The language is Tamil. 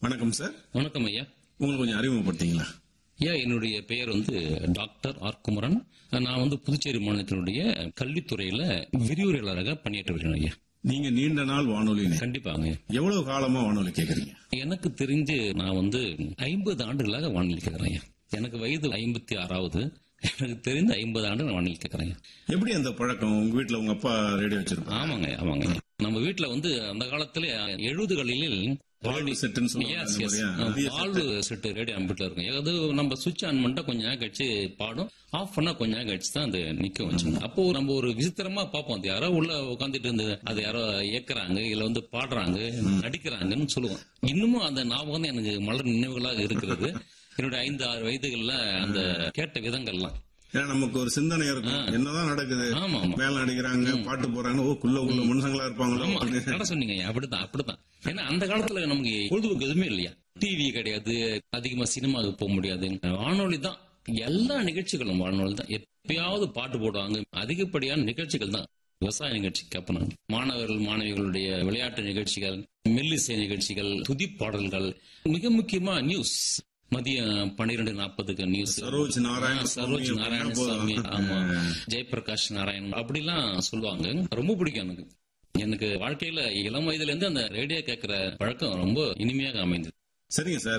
வணக்கம் சார். வணக்கம் ஐயா. உங்களுக்கு கொஞ்சம் அறிமுகப்படுத்தீங்களா? ஐயா, என்னுடைய பெயர் டாக்டர் ஆர் குமரன். நான் புதுச்சேரி மாநிலத்தினுடைய கல்வித்துறையில விரிவுரையாளராக பணியாற்றி வருகிறேன் ஐயா. நீங்க நீண்ட நாள் வானொலி. கண்டிப்பாங்க. எவ்வளவு காலமா வானொலி கேக்குறீங்க? எனக்கு தெரிஞ்சு நான் 50 ஆண்டுகளாக வானொலி கேட்கிறேன் ஐயா. எனக்கு வயது 56. எனக்கு தெரிந்து 50 ஆண்டு நான் வானொலி கேட்கிறேன். எப்படி அந்த பழக்கம்? உங்க வீட்டுல உங்க அப்பா ரேடியோ வச்சிருப்பாங்க? ஆமாங்க. நம்ம வீட்டுல அந்த காலத்துல 70களில் வாழ்வு செட்டுன்னு சொல்லுவாங்க. வாழ்வு செட்டு ரேடியோ நம்ம வீட்டுல இருக்கும். அது நம்ம சுவிட்ச் ஆன் பண்ணிட்டா கொஞ்ச நேரம் கழிச்சு பாடும், ஆஃப் பண்ணா கொஞ்ச நேரம் கழிச்சு தான் அது நிக்க வச்சுங்க. அப்போ நம்ம ஒரு விசித்திரமா பார்ப்போம், அது யாரோ உள்ள உட்காந்துட்டு இருந்து அது யாரோ இயக்குறாங்க, இல்ல பாடுறாங்க, நடிக்கிறாங்கன்னு சொல்லுவோம். இன்னமும் அந்த ஞாபகம் எனக்கு மலர் நினைவுகளாக இருக்கிறது. என்னுடைய 5-6 வயதுகள்ல அந்த கேட்ட விதங்கள்லாம். ஏன்னா நமக்கு ஒரு சிந்தனை இருக்கும், என்னதான் நடக்குது, மேல நடிக்கிறாங்க, பாட்டு போறாங்க, குள்ள மனுஷங்களா இருப்பாங்களோ. சொன்னீங்க. அப்படித்தான். ஏன்னா அந்த காலத்துல நமக்கு பொழுதுபோக்கு எதுவுமே இல்லையா, டிவி கிடையாது, அதிகமா சினிமாவுக்கு போக முடியாது. வானொலி தான் எல்லா நிகழ்ச்சிகளும். வானொலி தான். எப்பயாவது பாட்டு போடுவாங்க. அதிகப்படியான நிகழ்ச்சிகள் தான் விவசாய நிகழ்ச்சி கேட்பேன். மாணவர்கள் மாணவிகளுடைய விளையாட்டு நிகழ்ச்சிகள், மெல்லிசை நிகழ்ச்சிகள், துதி பாடல்கள், மிக முக்கியமா நியூஸ். மதியம் 12:40 நியூஸ். சரோஜ் நாராயணசாமி, ஆமா, ஜெயபிரகாஷ் நாராயணன் அப்படிலாம் சொல்லுவாங்க. ரொம்ப பிடிக்கும் எனக்கு வாழ்க்கையில இளம் வயதுல இருந்து அந்த ரேடியோ கேட்கிற பழக்கம் ரொம்ப இனிமையாக அமைந்தது. சரிங்க சார்.